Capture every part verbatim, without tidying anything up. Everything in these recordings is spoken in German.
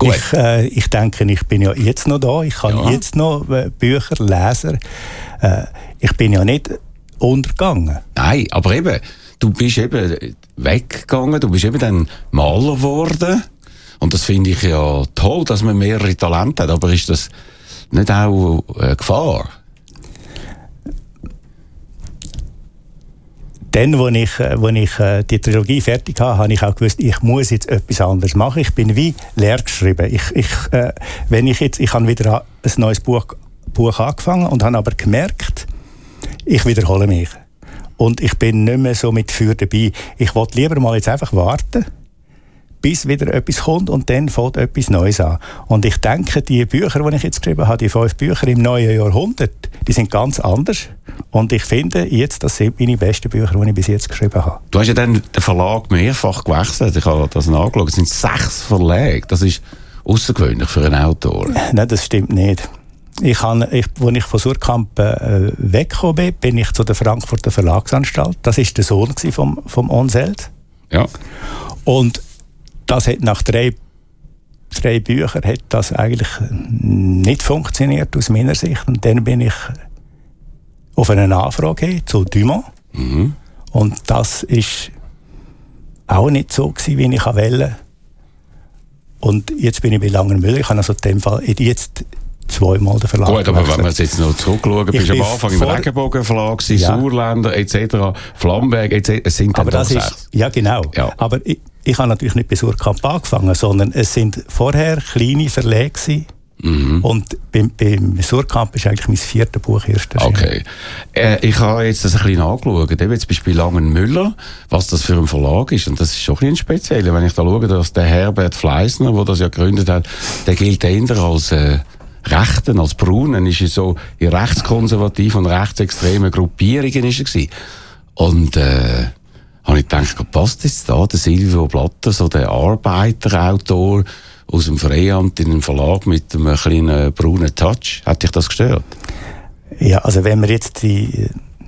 Gut. Ich, äh, ich denke, ich bin ja jetzt noch da, ich kann ja. jetzt noch äh, Bücher lesen. Äh, ich bin ja nicht untergegangen. Nein, aber eben, du bist eben weggegangen, du bist eben dann Maler geworden. Und das finde ich ja toll, dass man mehrere Talente hat. Aber ist das nicht auch eine Gefahr? Dann, als ich, als ich äh, die Trilogie fertig hatte, habe ich auch gewusst, ich muss jetzt etwas anderes machen. Ich bin wie leer geschrieben. Ich, ich, äh, wenn ich jetzt, ich habe wieder ein neues Buch, Buch angefangen und habe aber gemerkt, ich wiederhole mich. Und ich bin nicht mehr so mit Feuer dabei. Ich wollte lieber mal jetzt einfach warten, bis wieder etwas kommt und dann fängt etwas Neues an. Und ich denke, die Bücher, die ich jetzt geschrieben habe, die fünf Bücher im neuen Jahrhundert, die sind ganz anders. Und ich finde jetzt, das sind meine besten Bücher, die ich bis jetzt geschrieben habe. Du hast ja dann den Verlag mehrfach gewechselt. Ich habe das nachgeschaut. Es sind sechs Verlage. Das ist außergewöhnlich für einen Autor. Nein, das stimmt nicht. Ich habe, ich, als ich von Surkamp äh, weggekommen bin, bin ich zu der Frankfurter Verlagsanstalt. Das war der Sohn vom, vom Onselt. Ja. Und das hat nach drei, drei Büchern hat das eigentlich nicht funktioniert aus meiner Sicht. Und dann bin ich auf eine Anfrage zu Dumont. Mhm. Und das ist auch nicht so gewesen, wie ich wollte. Und jetzt bin ich bei Langenmüller. Ich habe also in dem Fall jetzt zweimal den Verlag Gut, aber gewechselt. wenn wir jetzt noch zurückschauen, bist du am Anfang im Regenbogenverlag, ja. Surländer et cetera, Flamberg et cetera. Es sind dann aber das sechs. Ist, ja, genau. Ja. Aber ich, ich habe natürlich nicht bei Surkamp angefangen, sondern es sind vorher kleine Verlage gewesen. Mhm. Und beim, beim Surkamp ist eigentlich mein viertes Buch erst erschienen. Okay. Äh, ich habe jetzt das ein bisschen angeschaut. Eben jetzt bist du bei Langenmüller, was das für ein Verlag ist. Und das ist schon ein bisschen speziell. Wenn ich da schaue, dass der Herbert Fleissner, der das ja gegründet hat, der gilt eher als äh, Rechten, als Brunnen, ist er so in rechtskonservativen und rechtsextremen Gruppierungen ist er gewesen. Und äh, habe ich gedacht, passt jetzt da der Silvio Blatter, so der Arbeiterautor aus dem Freiamt in einem Verlag mit einem kleinen braunen Touch? Hat dich das gestört? Ja, also wenn man jetzt die...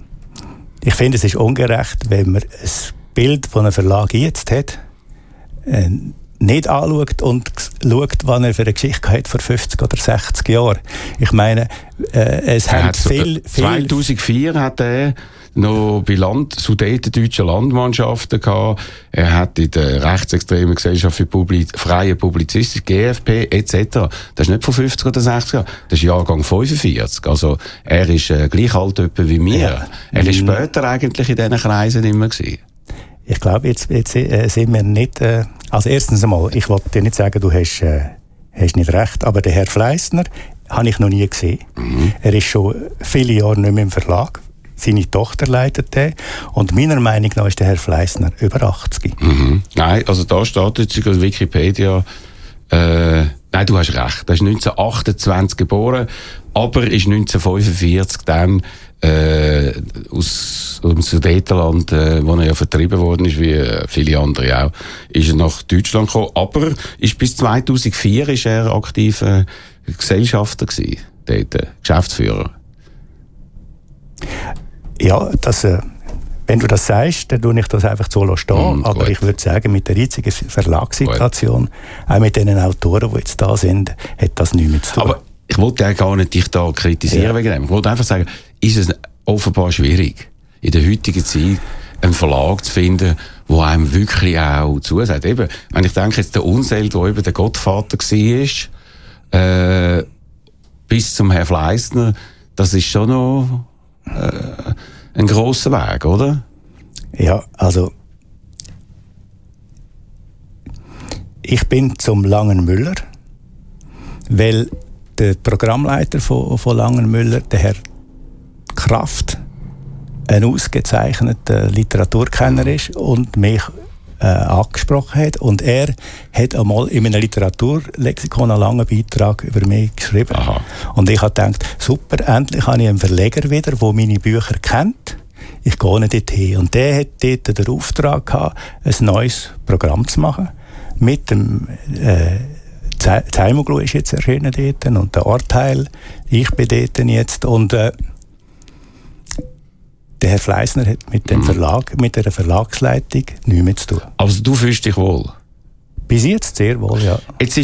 Ich finde, es ist ungerecht, wenn man ein Bild von einem Verlag jetzt hat, äh, nicht anschaut und schaut, was er für eine Geschichte hat vor fünfzig oder sechzig Jahren. Ich meine, äh, es er hat hat viel, viel... zweitausendvier hat er noch bei Land, sudetendeutschen Landmannschaften gehabt. Er hat in der rechtsextremen Gesellschaft für Publi- freie Publizistik, G F P et cetera. Das ist nicht von fünfzig oder sechzig Jahren. Das ist Jahrgang fünfundvierzig. Also er ist äh, gleich alt etwa wie mir. Ja. Er ist später eigentlich in diesen Kreisen immer gewesen. Ich glaube, jetzt, jetzt äh, sind wir nicht... Äh, also erstens einmal, ich wollte dir nicht sagen, du hast, äh, hast nicht recht, aber der Herr Fleissner habe ich noch nie gesehen. Mhm. Er ist schon viele Jahre nicht mehr im Verlag. Seine Tochter leitet den. Und meiner Meinung nach ist der Herr Fleissner über achtzig. Mhm. Nein, also da steht jetzt auf Wikipedia, äh, nein, du hast recht. Er ist neunzehnhundertachtundzwanzig geboren, aber ist neunzehnhundertfünfundvierzig dann äh, aus, aus dem Sudetenland, äh, wo er ja vertrieben worden ist, wie äh, viele andere auch, ist er nach Deutschland gekommen. Aber ist bis zweitausendvier ist er aktiver Gesellschafter gewesen, dort, äh, Geschäftsführer. Ja, das, äh, wenn du das sagst, dann tue ich das einfach so stehen. Mm, aber gut. Ich würde sagen, mit der jetzigen Verlagssituation, gut. auch mit den Autoren, die jetzt da sind, hat das nichts mehr zu tun. Aber ich wollte ja gar nicht dich da kritisieren ja. wegen dem. Ich wollte einfach sagen, ist es offenbar schwierig, in der heutigen Zeit einen Verlag zu finden, der einem wirklich auch zusagt. Eben, wenn ich denke, jetzt der Onselt, der eben der Gottvater war, äh, bis zum Herrn Fleissner, das ist schon noch äh, ein grosser Weg, oder? Ja, also ich bin zum Langenmüller, weil der Programmleiter von, von Langenmüller, der Herr Kraft, ein ausgezeichneter Literaturkenner ist und mich äh, angesprochen hat. Und er hat einmal in einem Literaturlexikon einen langen Beitrag über mich geschrieben. Aha. Und ich habe gedacht, super, endlich habe ich einen Verleger wieder, der meine Bücher kennt. Ich gehe nicht dorthin. Und der hat dort den Auftrag gehabt, ein neues Programm zu machen. Mit dem äh, Zeimoglu ist jetzt erschienen dort und der Orteil. Ich bin dort jetzt. Und äh, der Herr Fleissner hat mit dem Verlag, mit der Verlagsleitung nichts mehr zu tun. Also du fühlst dich wohl? Bis jetzt sehr wohl, ja. Jetzt